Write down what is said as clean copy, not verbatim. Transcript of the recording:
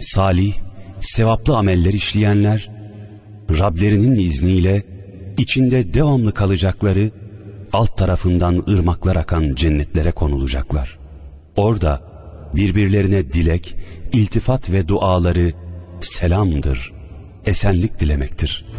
salih, sevaplı ameller işleyenler, Rablerinin izniyle içinde devamlı kalacakları, alt tarafından ırmaklar akan cennetlere konulacaklar. Orada birbirlerine dilek, iltifat ve duaları selamdır, esenlik dilemektir.